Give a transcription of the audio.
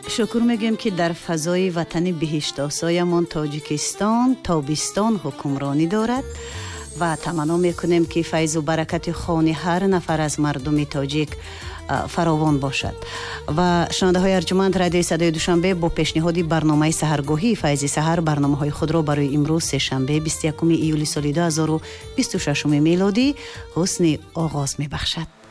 шукр мегӯем ки дар фазои ватани биҳиштосоямон Тоҷикистон тобистон ҳукмронӣ дорад ва таманно мекунем ки файзу баракати хони ҳар нафар аз мардуми тоҷик фаровон бошад. ва шунавандаҳои арҷуманд, радиои садои душанбе бо пешниҳоди барномаи саҳаргоҳии файзи саҳар барномаҳои худро барои имрӯз сешанбе 21 июли соли 2026 милодӣ ҳусни оғоз мебахшад.